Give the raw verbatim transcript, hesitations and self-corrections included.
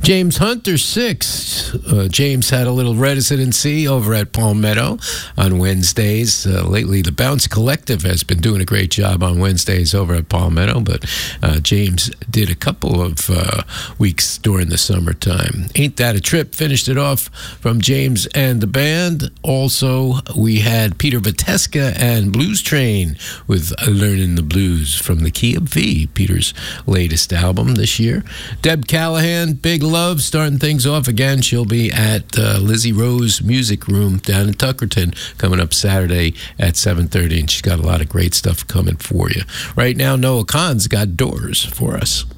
James Hunter, six. Uh, James had a little residency over at Palmetto on Wednesdays. Uh, lately, the Bounce Collective has been doing a great job on Wednesdays over at Palmetto, but uh, James did a couple of uh, weeks during the summertime. Ain't That a Trip finished it off from James and the band. Also, we had Peter Vateska and Blues Train with Learning the Blues from the Key of V, Peter's latest album this year. Deb Callahan, Big Love, starting things off again. She'll be at uh, Lizzie Rose Music Room down in Tuckerton coming up Saturday at seven thirty, and she's got a lot of great stuff coming for you. Right now, Noah Khan's got Doors for us.